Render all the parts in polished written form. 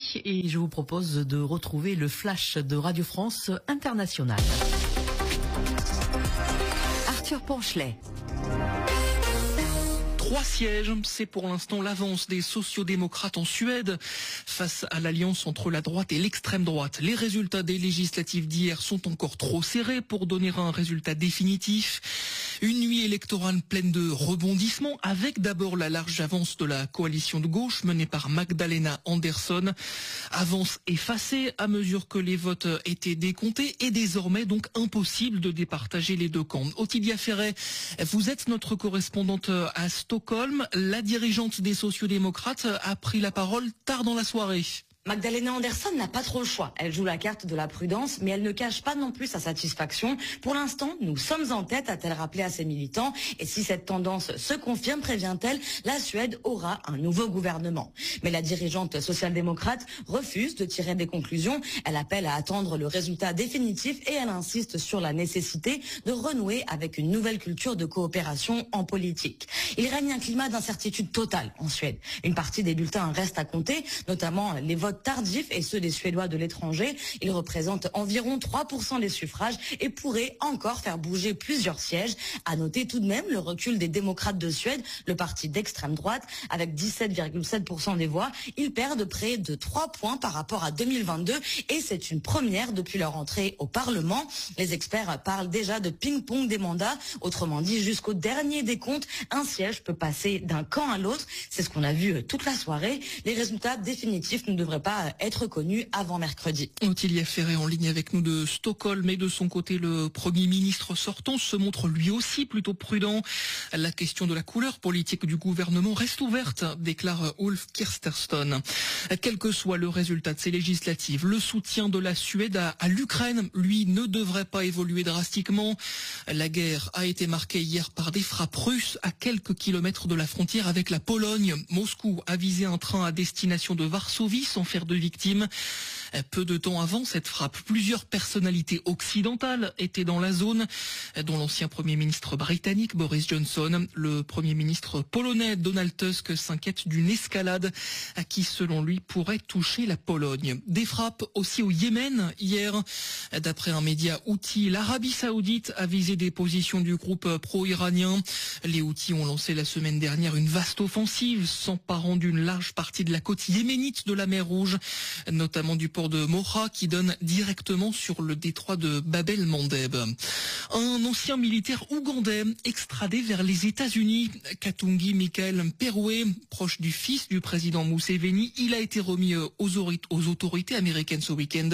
et je vous propose de retrouver le flash de Radio France Internationale. Arthur Ponchelet. 3 sièges, c'est pour l'instant l'avance des sociodémocrates en Suède face à l'alliance entre la droite et l'extrême droite. Les résultats des législatives d'hier sont encore trop serrés pour donner un résultat définitif. Une nuit électorale pleine de rebondissements, avec d'abord la large avance de la coalition de gauche menée par Magdalena Andersson. Avance effacée à mesure que les votes étaient décomptés et désormais donc impossible de départager les deux camps. Ottilia Ferret, vous êtes notre correspondante à Stockholm. La dirigeante des sociodémocrates a pris la parole tard dans la soirée. Magdalena Andersson n'a pas trop le choix. Elle joue la carte de la prudence, mais elle ne cache pas non plus sa satisfaction. Pour l'instant, nous sommes en tête, a-t-elle rappelé à ses militants. Et si cette tendance se confirme, prévient-elle, la Suède aura un nouveau gouvernement. Mais la dirigeante social-démocrate refuse de tirer des conclusions. Elle appelle à attendre le résultat définitif et elle insiste sur la nécessité de renouer avec une nouvelle culture de coopération en politique. Il règne un climat d'incertitude totale en Suède. Une partie des bulletins reste à compter, notamment les votes tardifs et ceux des Suédois de l'étranger. Ils représentent environ 3% des suffrages et pourraient encore faire bouger plusieurs sièges. À noter tout de même le recul des démocrates de Suède, le parti d'extrême droite, avec 17,7% des voix. Ils perdent près de 3 points par rapport à 2022 et c'est une première depuis leur entrée au Parlement. Les experts parlent déjà de ping-pong des mandats. Autrement dit, jusqu'au dernier décompte, un siège peut passer d'un camp à l'autre. C'est ce qu'on a vu toute la soirée. Les résultats définitifs ne devraient pas être connus avant mercredi. Ottilia Ferret en ligne avec nous de Stockholm, et de son côté, le Premier ministre sortant se montre lui aussi plutôt prudent. La question de la couleur politique du gouvernement reste ouverte, déclare Ulf Kristersson. Quel que soit le résultat de ces législatives, le soutien de la Suède à l'Ukraine, lui, ne devrait pas évoluer drastiquement. La guerre a été marquée hier par des frappes russes à quelques kilomètres de la frontière avec la Pologne. Moscou a visé un train à destination de Varsovie sans faire de victimes. Peu de temps avant cette frappe, plusieurs personnalités occidentales étaient dans la zone, dont l'ancien Premier ministre britannique Boris Johnson. Le Premier ministre polonais Donald Tusk s'inquiète d'une escalade qui, selon lui, pourrait toucher la Pologne. Des frappes aussi au Yémen hier. D'après un média houthi, l'Arabie Saoudite a visé des positions du groupe pro-iranien. Les Houthis ont lancé la semaine dernière une vaste offensive, s'emparant d'une large partie de la côte yéménite de la mer Rouge, notamment du port de Moha qui donne directement sur le détroit de Bab el-Mandeb. Un ancien militaire ougandais extradé vers les États-Unis, Katungi Michael Mperwe, proche du fils du président Museveni, il a été remis aux autorités américaines ce week-end.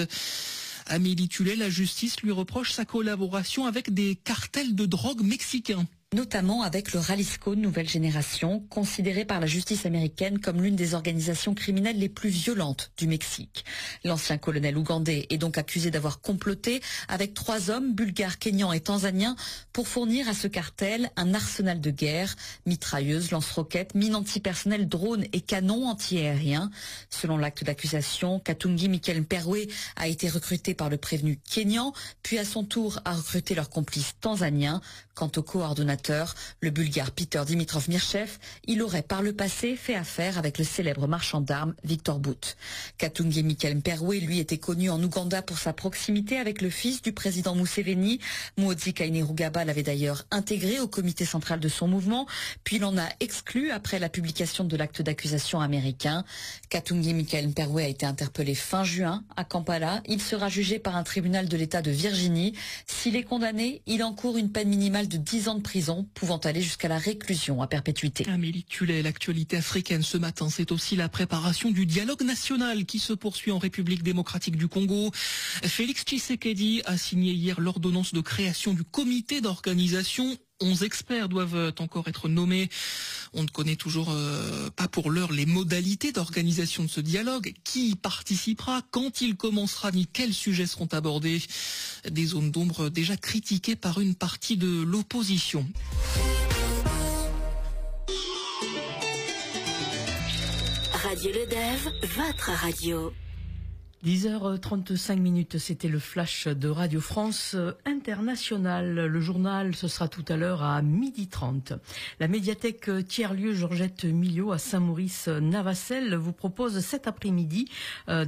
À Melitulé, la justice lui reproche sa collaboration avec des cartels de drogue mexicains. Notamment avec le Jalisco Nouvelle Génération, considéré par la justice américaine comme l'une des organisations criminelles les plus violentes du Mexique. L'ancien colonel ougandais est donc accusé d'avoir comploté avec 3 hommes, bulgares, kenyans et tanzaniens, pour fournir à ce cartel un arsenal de guerre, mitrailleuses, lance-roquettes, mines antipersonnelles, drones et canons antiaériens. Selon l'acte d'accusation, Katungi Michael Mperwe a été recruté par le prévenu kenyan, puis à son tour a recruté leur complice tanzanien. Quant au coordonnateur, le bulgare Peter Dimitrov Mirchev, il aurait par le passé fait affaire avec le célèbre marchand d'armes Victor Bout. Katungi Michael Mperwe, lui, était connu en Ouganda pour sa proximité avec le fils du président Museveni. Muhoozi Kainerugaba l'avait d'ailleurs intégré au comité central de son mouvement, puis l'en a exclu après la publication de l'acte d'accusation américain. Katungi Michael Mperwe a été interpellé fin juin à Kampala. Il sera jugé par un tribunal de l'État de Virginie. S'il est condamné, il encourt une peine minimale de 10 ans de prison, pouvant aller jusqu'à la réclusion à perpétuité. Amélie Tullet, l'actualité africaine ce matin, c'est aussi la préparation du dialogue national qui se poursuit en République démocratique du Congo. Félix Tshisekedi a signé hier l'ordonnance de création du comité d'organisation. 11 experts doivent encore être nommés. On ne connaît toujours pas pour l'heure les modalités d'organisation de ce dialogue. Qui y participera, quand il commencera, ni quels sujets seront abordés. Des zones d'ombre déjà critiquées par une partie de l'opposition. Radio Le Dev, votre radio. 10h35, c'était le flash de Radio France Internationale. Le journal, ce sera tout à l'heure à 12h30. La médiathèque tiers-lieu Georgette Millot à Saint-Maurice-Navacelles vous propose cet après-midi